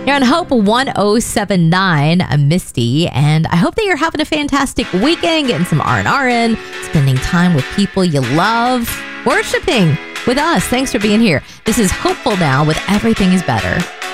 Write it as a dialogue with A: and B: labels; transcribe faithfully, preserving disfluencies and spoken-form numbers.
A: You're on Hope one oh seven point nine, I'm Misty, and I hope that you're having a fantastic weekend, getting some R and R in, spending time with people you love, worshiping with us. Thanks for being here. This is Hopeful Now with Everything is Better.